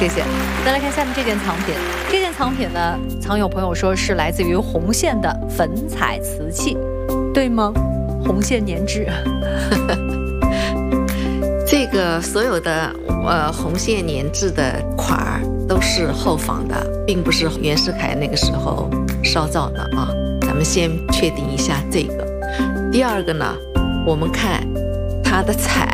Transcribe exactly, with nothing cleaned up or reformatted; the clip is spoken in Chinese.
谢谢。再来看下面这件藏品，这件藏品呢，藏友朋友说是来自于红线的粉彩瓷器，对吗？红线粘制。 这个所有的呃红线粘制的款儿都是后仿的，并不是袁世凯那个时候烧造的啊。咱们先确定一下这个。第二个呢，我们看它的彩